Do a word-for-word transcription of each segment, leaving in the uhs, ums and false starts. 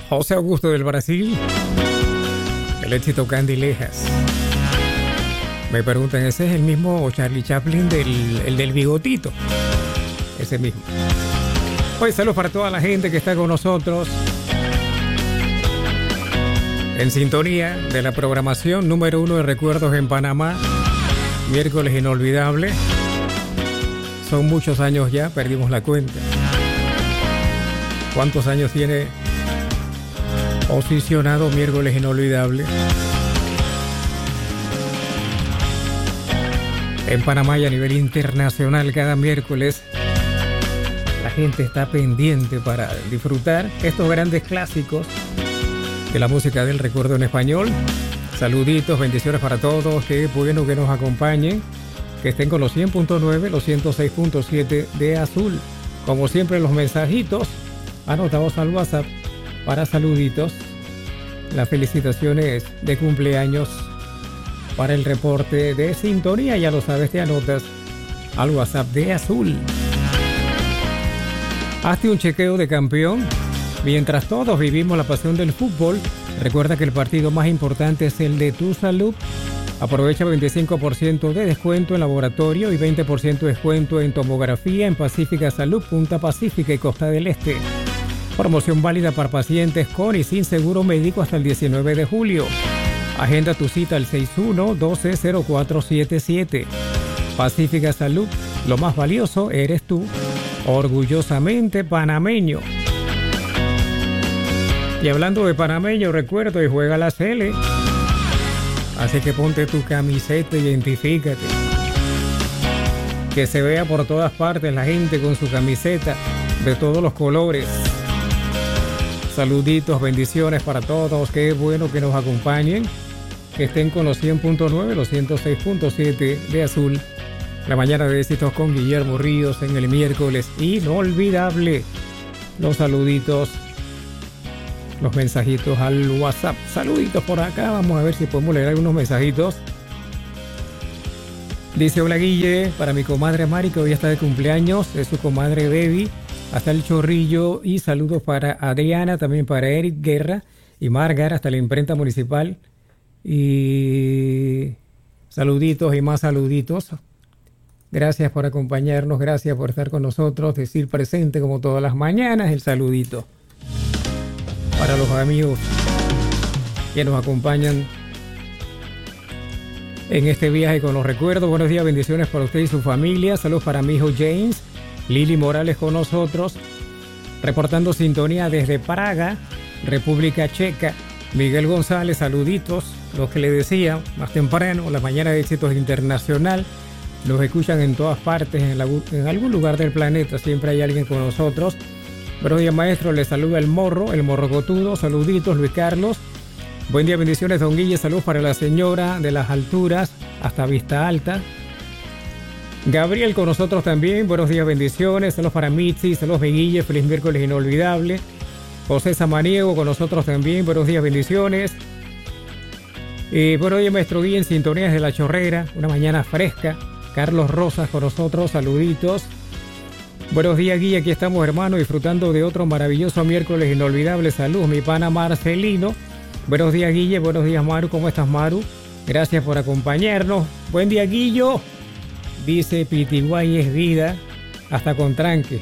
José Augusto del Brasil, el éxito Candilejas. Me preguntan, ¿ese es el mismo Charlie Chaplin del, el del bigotito? Ese mismo. Hoy saludos para toda la gente que está con nosotros en sintonía de la programación número uno de recuerdos en Panamá. Miércoles inolvidable. Son muchos años ya, perdimos la cuenta. ¿Cuántos años tiene posicionado Miércoles inolvidable en Panamá y a nivel internacional? Cada miércoles la gente está pendiente para disfrutar estos grandes clásicos de la música del recuerdo en español. Saluditos, bendiciones para todos, qué bueno que nos acompañen, que estén con los cien punto nueve, los ciento seis punto siete de Azul. Como siempre, los mensajitos anotados al WhatsApp para saluditos, las felicitaciones de cumpleaños para el reporte de sintonía, ya lo sabes, te anotas al WhatsApp de Azul. Hazte un chequeo de campeón. Mientras todos vivimos la pasión del fútbol, recuerda que el partido más importante es el de tu salud. Aprovecha veinticinco por ciento de descuento en laboratorio y veinte por ciento de descuento en tomografía en Pacífica Salud, Punta Pacífica y Costa del Este. Promoción válida para pacientes con y sin seguro médico hasta el diecinueve de julio. Agenda tu cita al seis uno uno dos cero cuatro siete siete. Pacífica Salud, lo más valioso eres tú. Orgullosamente panameño. Y hablando de panameño, recuerdo y juega la Cele. Así que ponte tu camiseta, identifícate. Que se vea por todas partes la gente con su camiseta de todos los colores. Saluditos, bendiciones para todos. Qué bueno que nos acompañen. Que estén con los cien punto nueve, los ciento seis punto siete de Azul. La mañana de éxitos con Guillermo Ríos en el miércoles inolvidable. Los saluditos, los mensajitos al WhatsApp. Saluditos por acá. Vamos a ver si podemos leer algunos mensajitos. Dice: hola Guille, para mi comadre Mari, que hoy está de cumpleaños, es su comadre Baby, hasta el Chorrillo. Y saludos para Adriana, también para Eric Guerra y Margar, hasta la imprenta municipal. Y saluditos y más saluditos. Gracias por acompañarnos, gracias por estar con nosotros, decir presente como todas las mañanas. El saludito para los amigos que nos acompañan en este viaje con los recuerdos. Buenos días, bendiciones para usted y su familia. Saludos para mi hijo James. Lili Morales con nosotros, reportando sintonía desde Praga, República Checa. Miguel González, saluditos. Los que le decía más temprano, la mañana de éxitos internacional. Los escuchan en todas partes, en, la, en algún lugar del planeta. Siempre hay alguien con nosotros. Buenos días, maestro. Les saluda el Morro, el Morro Cotudo. Saluditos, Luis Carlos. Buen día, bendiciones, don Guille. Saludos para la señora de las alturas hasta Vista Alta. Gabriel con nosotros también. Buenos días, bendiciones. Saludos para Mitzi. Saludos de Guille. Feliz miércoles inolvidable. José Samaniego con nosotros también. Buenos días, bendiciones. Y buenos días, maestro Guille, en sintonías de La Chorrera. Una mañana fresca. Carlos Rosas con nosotros. Saluditos. Buenos días, Guille. Aquí estamos, hermano, disfrutando de otro maravilloso miércoles inolvidable. Saludos, mi pana Marcelino. Buenos días, Guille. Buenos días, Maru. ¿Cómo estás, Maru? Gracias por acompañarnos. Buen día, Guillo. Dice Pitiguay es vida, hasta con tranque.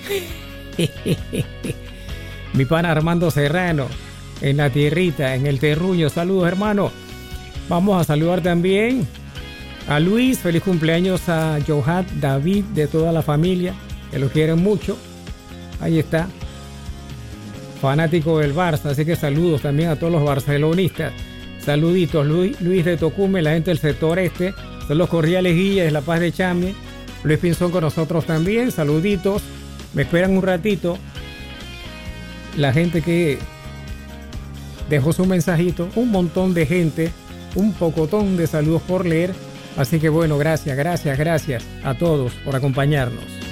Mi pana Armando Serrano, en la tierrita, en el terruño. Saludos, hermano. Vamos a saludar también a Luis. Feliz cumpleaños a Johat, David, de toda la familia, que lo quieren mucho. Ahí está. Fanático del Barça, así que saludos también a todos los barcelonistas. Saluditos, Luis, Luis de Tocume, la gente del sector este. Son los cordiales Guillas de La Paz de Chame. Luis Pinzón con nosotros también. Saluditos. Me esperan un ratito. La gente que dejó su mensajito. Un montón de gente. Un pocotón de saludos por leer. Así que bueno, gracias, gracias, gracias a todos por acompañarnos.